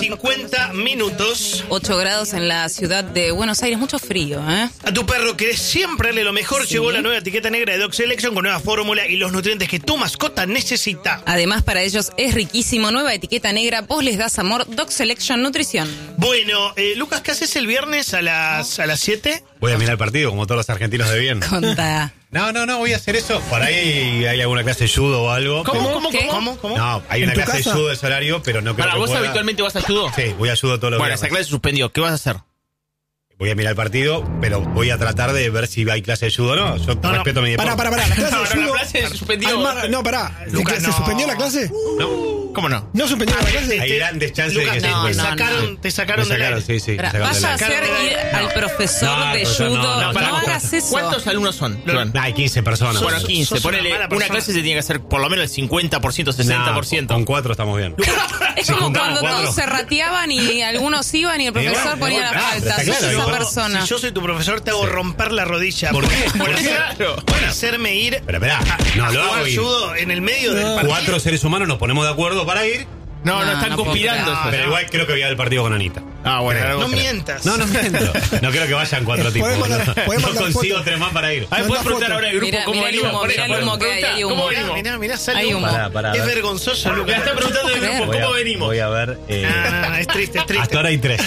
50 minutos. 8 grados en la ciudad de Buenos Aires, mucho frío, ¿eh? A tu perro, que siempre darle lo mejor, Sí. llegó la nueva etiqueta negra de Dog Selection con nueva fórmula y los nutrientes que tu mascota necesita. Además, para ellos es riquísimo. Nueva etiqueta negra, vos les das amor. Dog Selection Nutrición. Bueno, Lucas, ¿qué haces el viernes a las 7? Voy a mirar el partido, como todos los argentinos de bien. Contá. No, voy a hacer eso. Por ahí hay alguna clase de judo o algo. ¿Qué? ¿Cómo? No, hay una ¿En tu clase casa? de judo de ese horario, pero no creo Para, que ¿vos pueda. habitualmente vas a judo? Sí, voy a judo todos los Bueno, días. esa clase se suspendió. ¿Qué vas a hacer? Voy a mirar el partido, pero voy a tratar de ver si hay clase de judo o no. Yo respeto mi deporte. Pará, la clase de No, judo... la clase se suspendió. No, pará. Lucas, ¿Se no. suspendió la clase? ¿Cómo no? ¿No suspendió la clase? Hay grandes chances de Lucas, que se no, suspenda. te sacaron Me del aire. sí. Pará, me sacaron vaya a del aire. hacer ir al profesor No, de profesor, judo. no, No, pará, hagas eso. ¿Cuántos alumnos son, Iván? Hay 15 personas. Bueno, sos 15. una Ponele, mala una persona. clase se tiene que hacer por lo menos el 50%, 60%. Con 4 estamos bien. Es Si como juntamos cuando 4. todos se rateaban y algunos iban y el profesor bueno, ponía bueno, la falta. está Sos claro, esa igual. persona. Si yo soy tu profesor, te hago romper la rodilla. ¿Por qué? Por hacerme ir Pero esperá, no a lo jugar hago ir. judo en el medio del partido. 4 seres humanos nos ponemos de acuerdo para ir, No, No, están no puedo conspirando. creer. eso. pero igual creo que voy a ver el partido con Anita. Bueno, Creo. algo No creo. mientas. No miento. No creo que vayan 4 tipos. Podés mandar- boludo. podés No mandar consigo fotos. 3 más para ir. A ver, puedes Mandá preguntar foto. ahora en el grupo Mirá, cómo mirá el venimos. humo, mirá el humo que hay, hay humo. ¿Cómo venimos? Mirá, sale Hay humo. humo. Pará, Es a ver. vergonzoso, Me Lucas. está preguntando en el grupo Voy a- cómo venimos. Voy a ver. No, es triste. Hasta ahora hay 3.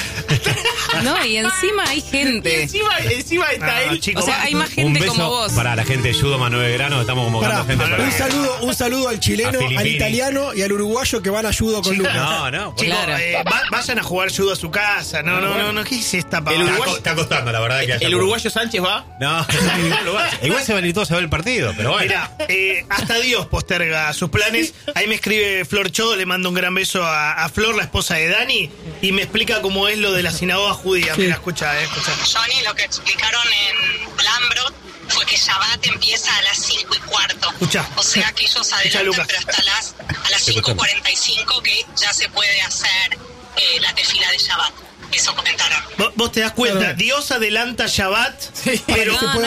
No, y encima hay Y gente. encima está No, él. chicos, O sea, hay más Un gente beso como vos. para la gente de Judo Manuel Grano. Estamos convocando Pará, gente para. un saludo al chileno, A Filippini. al italiano y al uruguayo que van a judo con Lucas. No. chicos, Claro. vayan a jugar judo a su casa. No, ¿qué es esta pavada? Está costando, la verdad. Que haya ¿El uruguayo Sánchez va? No, igual se van a ir todos a ver el partido, pero bueno. Mira, hasta Dios posterga sus planes. Ahí me escribe Flor Chodo, le mando un gran beso a Flor, la esposa de Dani, y me explica cómo es lo de la sinagoga judía. Mira, escucha. Johnny, lo que explicaron en Lambrot fue que Shabbat empieza a las 5:15. Escuchá. O sea que ellos Escuchá, adelantan, Lucas. pero hasta a las 5:45 que ya se puede hacer la tefila de Shabbat. Eso comentaron. Vos te das cuenta, Claro. Dios adelanta Shabbat, pero, No, no,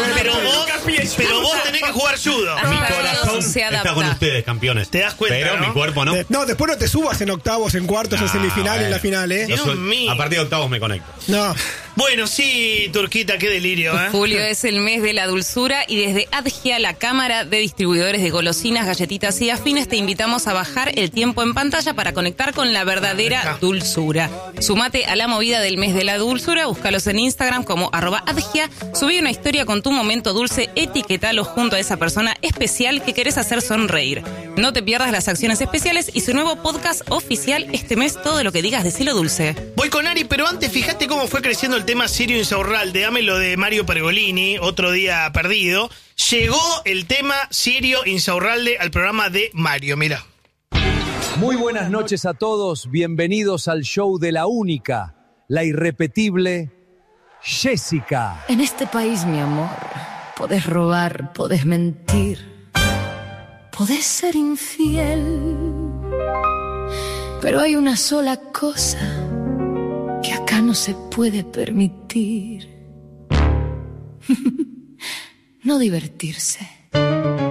pero vos tenés que jugar judo. Hasta Mi Dios corazón se está adapta. con ustedes, campeones. Te das cuenta, Pero ¿no? mi cuerpo no. No, después no te subas en octavos, en cuartos, en semifinal, en la final, ¿eh? Dios mío. A partir de octavos me conecto. No. Bueno, sí, Turquita, qué delirio, ¿eh? Julio es el mes de la dulzura y desde Adgia, la Cámara de Distribuidores de Golosinas, Galletitas y Afines, te invitamos a bajar el tiempo en pantalla para conectar con la verdadera dulzura. Sumate a la movida del mes de la dulzura, búscalos en Instagram como @Adgia, subí una historia con tu momento dulce, etiquetalo junto a esa persona especial que querés hacer sonreír. No te pierdas las acciones especiales y su nuevo podcast oficial este mes, todo lo que digas, decilo dulce. Voy con Ari, pero antes fíjate cómo fue creciendo el tema Sirio Insaurralde. Dame lo de Mario Pergolini, otro día perdido. Llegó el tema Sirio Insaurralde al programa de Mario, mira. Muy buenas noches a todos, bienvenidos al show de la única, la irrepetible Jessica. En este país, mi amor, podés robar, podés mentir, podés ser infiel, pero hay una sola cosa que acá no se puede permitir. No divertirse.